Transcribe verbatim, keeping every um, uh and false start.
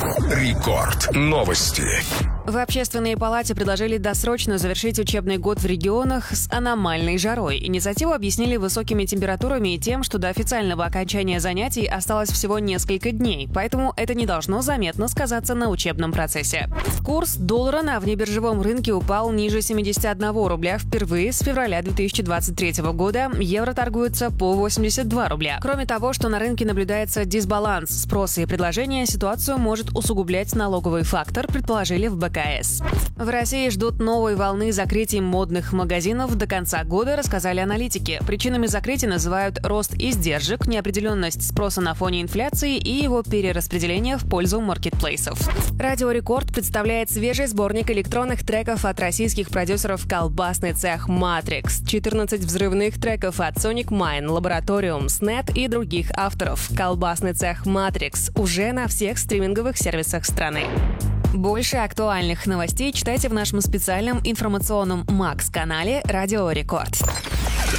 Рекорд. Новости. В Общественной палате предложили досрочно завершить учебный год в регионах с аномальной жарой. Инициативу объяснили высокими температурами и тем, что до официального окончания занятий осталось всего несколько дней, поэтому это не должно заметно сказаться на учебном процессе. Курс доллара на внебиржевом рынке упал ниже семидесяти одного рубля впервые с февраля две тысячи двадцать третьего года. Евро торгуется по восемьдесят два рубля. Кроме того, что на рынке наблюдается дисбаланс спроса и предложения, ситуацию может усугублять налоговый фактор, предположили в бэ ка эс. В России ждут новой волны закрытий модных магазинов до конца года, рассказали аналитики. Причинами закрытия называют рост издержек, неопределенность спроса на фоне инфляции и его перераспределение в пользу маркетплейсов. Радио Рекорд представляет свежий сборник электронных треков от российских продюсеров «Колбасный цех Matrix», четырнадцать взрывных треков от Sonic Mine, Laboratorium, снэт и других авторов. «Колбасный цех Matrix» уже на всех стриминговых сервисах страны. Больше актуальных новостей читайте в нашем специальном информационном Макс-канале «Радио Рекорд».